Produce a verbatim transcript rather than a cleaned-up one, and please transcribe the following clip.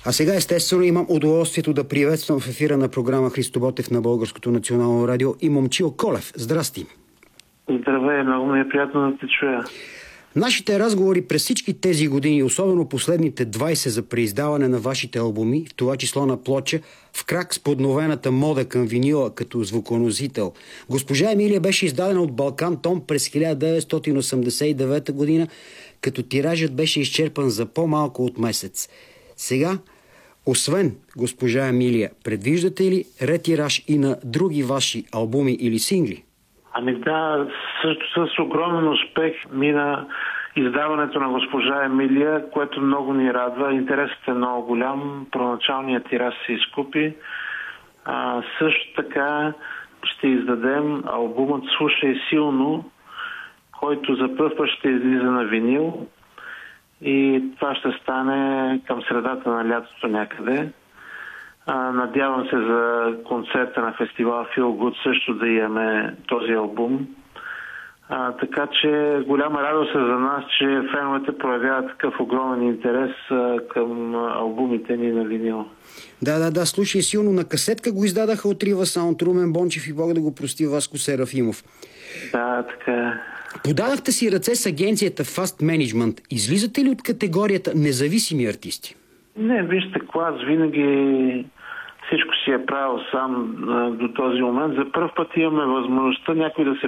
А сега естествено имам удоволствието да приветствам в ефира на програма Христо Ботев на Българското национално радио и Момчил Колев. Здрасти! Здравей, много ми е приятно да те чуя. Нашите разговори през всички тези години, особено последните двайсет за преиздаване на вашите албуми, в това число на плоча, в крак с подновената мода към винила като звуконосител. Госпожа Емилия беше издадена от Балкан Том през хиляда деветстотин осемдесет и девета година, като тиражът беше изчерпан за по-малко от месец. Сега, освен Госпожа Емилия, предвиждате ли ретираж и на други ваши албуми или сингли? Ами да, също с огромен успех мина издаването на Госпожа Емилия, което много ни радва. Интересът е много голям. Проначалният тираж се изкупи. А, също така ще издадем албумът "Слушай силно", който за първ път ще излиза на винил. И това ще стане към средата на лятото някъде. А, надявам се за концерта на фестивал Feel Good също да имаме този албум. А, така че голяма радост е за нас, че феновете проявяват такъв огромен интерес а, към албумите ни на винил. Да, да, да, слушай силно. На касетка го издадаха от Рива Саунд, Румен Бончев и Бог да го прости, Васко Серафимов. Да, така е. Подадахте си ръце с агенцията Fast Management. Излизате ли от категорията независими артисти? Не, вижте, клас винаги всичко си е правил сам а, до този момент. За първ път имаме възможността някой да се